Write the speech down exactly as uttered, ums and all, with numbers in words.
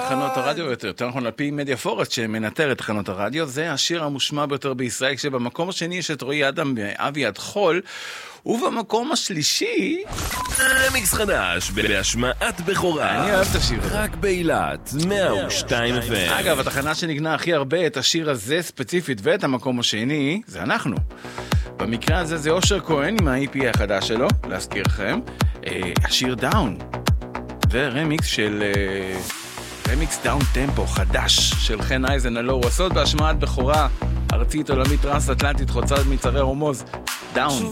תחנות הרדיו, יותר נכון על פי מדיה פורסט שמנטר את תחנות הרדיו, זה השיר המושמע ביותר בישראל, כשבמקום השני יש את רועי אדם ואביעד חול, ובמקום השלישי רמיקס חדש בהשמעת בכורה. אני אוהב את השיר הזה. רק באילת מאה ושתיים אף אם. אגב, התחנה שנגנה הכי הרבה את השיר הזה ספציפית ואת המקום השני, זה אנחנו. במקרה הזה זה אושר כהן עם ה-אי פי החדש שלו, להזכיר לכם, אה, השיר דאון. ורמיקס של... אה, רמיקס דאון טמפו חדש של חן אייזן הלא הוא עשות בהשמעת בכורה ארצית עולמית טרנס אטלנטית חוצת מצרי רומוז דאון.